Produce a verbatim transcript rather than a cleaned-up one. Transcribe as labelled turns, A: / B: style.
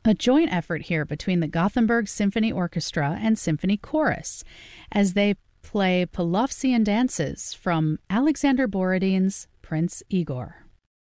A: a joint effort here between the Gothenburg Symphony Orchestra and Symphony Chorus as they play Polovtsian dances from Alexander Borodin's Prince Igor.